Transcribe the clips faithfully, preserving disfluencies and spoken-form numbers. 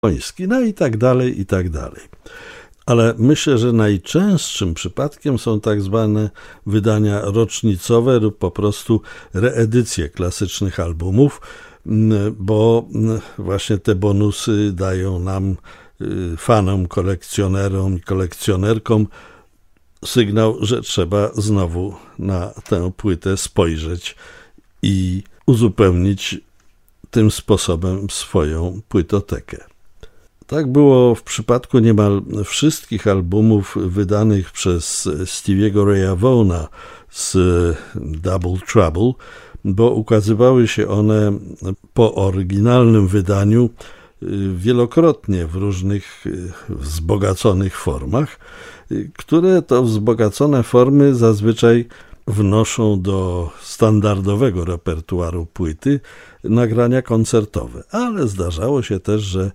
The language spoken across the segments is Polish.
japoński, no i tak dalej, i tak dalej. Ale myślę, że najczęstszym przypadkiem są tak zwane wydania rocznicowe lub po prostu reedycje klasycznych albumów, bo właśnie te bonusy dają nam, fanom, kolekcjonerom i kolekcjonerkom, sygnał, że trzeba znowu na tę płytę spojrzeć i uzupełnić tym sposobem swoją płytotekę. Tak było w przypadku niemal wszystkich albumów wydanych przez Stevie'ego Raya Vaughna z Double Trouble, bo ukazywały się one po oryginalnym wydaniu wielokrotnie w różnych wzbogaconych formach, które to wzbogacone formy zazwyczaj wnoszą do standardowego repertuaru płyty nagrania koncertowe, ale zdarzało się też, że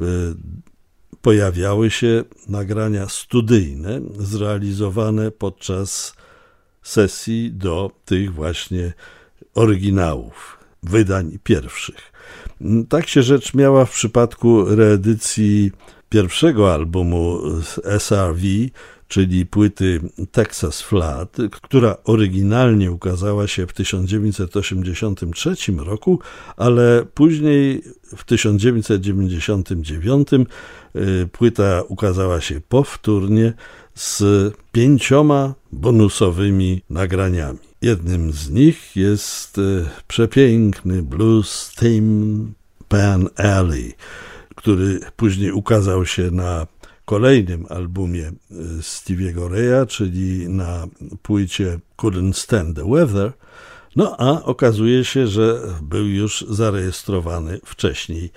pojawiały się nagrania studyjne zrealizowane podczas sesji do tych właśnie oryginałów, wydań pierwszych. Tak się rzecz miała w przypadku reedycji pierwszego albumu z S R V, czyli płyty Texas Flood, która oryginalnie ukazała się w tysiąc dziewięćset osiemdziesiątym trzecim roku, ale później w tysiąc dziewięćset dziewięćdziesiątym dziewiątym płyta ukazała się powtórnie z pięcioma bonusowymi nagraniami. Jednym z nich jest przepiękny blues Tin Pan Alley, który później ukazał się na kolejnym albumie Stevie'ego Raya, czyli na płycie Couldn't Stand the Weather, no a okazuje się, że był już zarejestrowany wcześniej,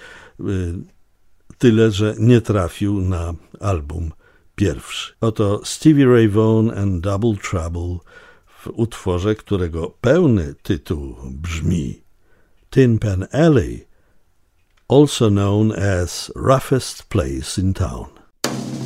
tyle że nie trafił na album pierwszy. Oto Stevie Ray Vaughan and Double Trouble w utworze, którego pełny tytuł brzmi Tin Pan Alley, also known as Roughest Place in Town.